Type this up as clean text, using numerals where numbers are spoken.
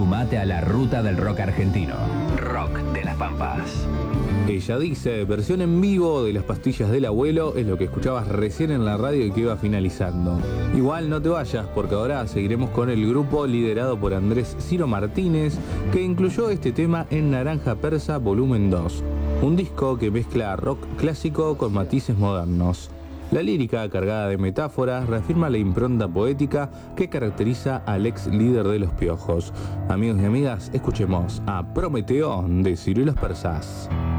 Sumate a la ruta del rock argentino. Rock de las Pampas. Ella dice, versión en vivo de Las Pastillas del Abuelo es lo que escuchabas recién en la radio y que iba finalizando. Igual no te vayas, porque ahora seguiremos con el grupo liderado por Andrés Ciro Martínez, que incluyó este tema en Naranja Persa Volumen 2, un disco que mezcla rock clásico con matices modernos. La lírica, cargada de metáforas, reafirma la impronta poética que caracteriza al ex líder de Los Piojos. Amigos y amigas, escuchemos a Prometeo de Ciro y los Persas.